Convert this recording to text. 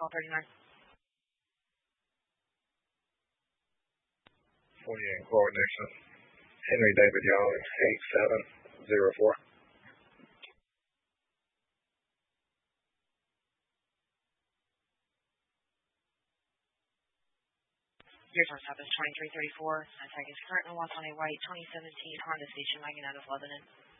call 39. 48 coordination. Henry David Young, 8704. Your turn stop is 2334. Attack is currently lost on a white 2017 Honda station wagon out of Lebanon.